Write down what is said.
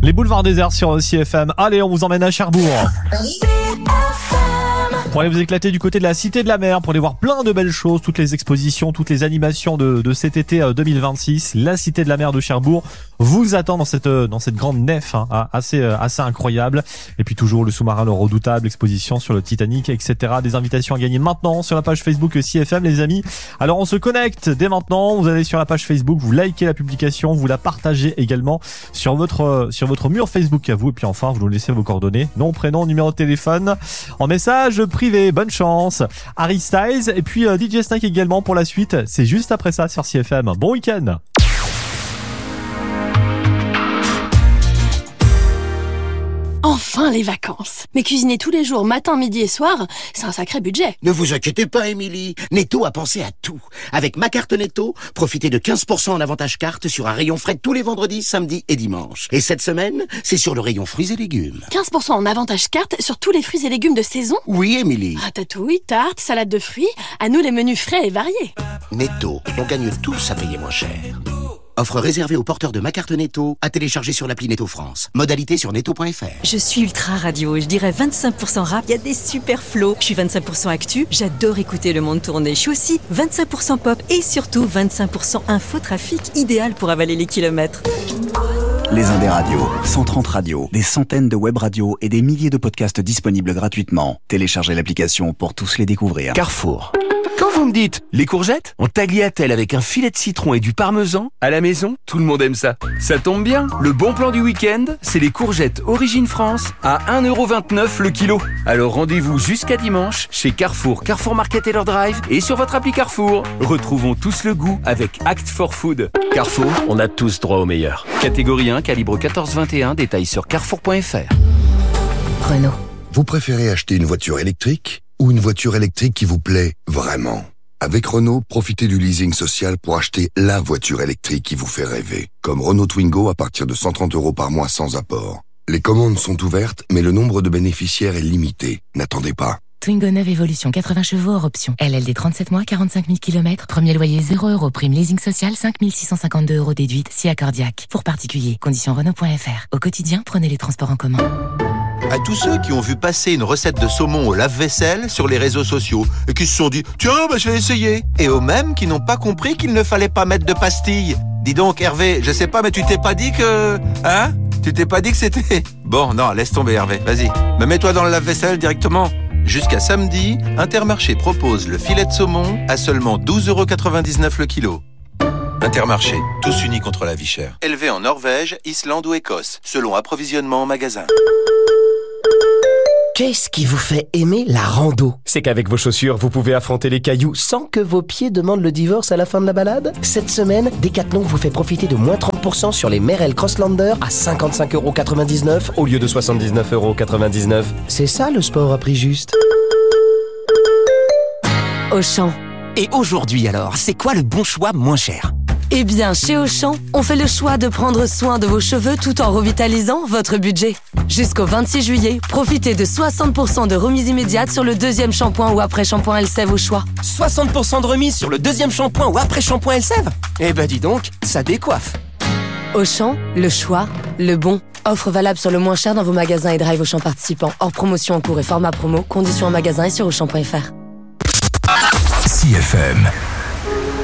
Les boulevards déserts sur CFM. Allez, on vous emmène à Cherbourg. Pour aller vous éclater du côté de la Cité de la Mer, pour aller voir plein de belles choses, toutes les expositions, toutes les animations de cet été 2026. La Cité de la Mer de Cherbourg vous attend dans cette grande nef assez incroyable. Et puis toujours le sous-marin le redoutable, exposition sur le Titanic, etc. Des invitations à gagner maintenant sur la page Facebook CFM, les amis. Alors on se connecte dès maintenant. Vous allez sur la page Facebook, vous likez la publication, vous la partagez également sur votre mur Facebook à vous. Et puis enfin, vous nous laissez vos coordonnées, nom, prénom, numéro de téléphone en message privé. Bonne chance. Harry Styles et puis DJ Snake également pour la suite. C'est juste après ça sur CFM. Bon week-end. Enfin les vacances. Mais cuisiner tous les jours, matin, midi et soir, c'est un sacré budget. Ne vous inquiétez pas, Émilie. Netto a pensé à tout. Avec ma carte Netto, profitez de 15% en avantage carte sur un rayon frais tous les vendredis, samedis et dimanches. Et cette semaine, c'est sur le rayon fruits et légumes. 15% en avantage carte sur tous les fruits et légumes de saison? Oui, Émilie. Ratatouille, tarte, salade de fruits, à nous les menus frais et variés. Netto, on gagne tous à payer moins cher. Offre réservée aux porteurs de ma carte Netto, à télécharger sur l'appli Netto France. Modalité sur netto.fr. Je suis ultra radio, je dirais 25% rap, il y a des super flows. Je suis 25% actu, j'adore écouter le monde tourner. Je suis aussi 25% pop et surtout 25% infotrafic, idéal pour avaler les kilomètres. Les Indés Radios, 130 radios, des centaines de web radios et des milliers de podcasts disponibles gratuitement. Téléchargez l'application pour tous les découvrir. Carrefour. Quand vous me dites les courgettes en tagliatelle avec un filet de citron et du parmesan, à la maison, tout le monde aime ça. Ça tombe bien, le bon plan du week-end, c'est les courgettes Origine France à 1,29€ le kilo. Alors rendez-vous jusqu'à dimanche chez Carrefour, Carrefour Market et leur drive et sur votre appli Carrefour. Retrouvons tous le goût avec Act for Food. Carrefour, on a tous droit au meilleur. Catégorie 1, calibre 14-21, détails sur carrefour.fr. Renault. Vous préférez acheter une voiture électrique ou une voiture électrique qui vous plaît vraiment? Avec Renault, profitez du leasing social pour acheter la voiture électrique qui vous fait rêver. Comme Renault Twingo à partir de 130€ par mois sans apport. Les commandes sont ouvertes, mais le nombre de bénéficiaires est limité. N'attendez pas. Twingo 9 Evolution, 80 chevaux hors option. LLD 37 mois, 45 000 km. Premier loyer 0€. Prime leasing social, 5 652€ déduite, si accordiaque. Pour particuliers, conditions Renault.fr. Au quotidien, prenez les transports en commun. À tous ceux qui ont vu passer une recette de saumon au lave-vaisselle sur les réseaux sociaux et qui se sont dit « Tiens, je vais essayer !» Et aux mêmes qui n'ont pas compris qu'il ne fallait pas mettre de pastilles. Dis donc Hervé, je sais pas mais tu t'es pas dit que... Hein? Tu t'es pas dit que c'était... Bon, non, laisse tomber Hervé, vas-y. Mais mets-toi dans le lave-vaisselle directement. Jusqu'à samedi, Intermarché propose le filet de saumon à seulement 12,99€ le kilo. Intermarché, tous unis contre la vie chère. Élevé en Norvège, Islande ou Écosse, selon approvisionnement en magasin. Qu'est-ce qui vous fait aimer la rando? C'est qu'avec vos chaussures, vous pouvez affronter les cailloux sans que vos pieds demandent le divorce à la fin de la balade. Cette semaine, Decathlon vous fait profiter de moins 30% sur les Merrell Crosslander à 55,99€ au lieu de 79,99€. C'est ça le sport à prix juste. Auchan. Et aujourd'hui alors, c'est quoi le bon choix moins cher? Eh bien, chez Auchan, on fait le choix de prendre soin de vos cheveux tout en revitalisant votre budget. Jusqu'au 26 juillet, profitez de 60% de remise immédiate sur le deuxième shampoing ou après-shampoing Elseve au choix. 60% de remise sur le deuxième shampoing ou après-shampoing Elseve? Eh ben dis donc, ça décoiffe. Auchan, le choix, le bon. Offre valable sur le moins cher dans vos magasins et drive Auchan participants. Hors promotion en cours et format promo. Conditions en magasin et sur Auchan.fr. CFM.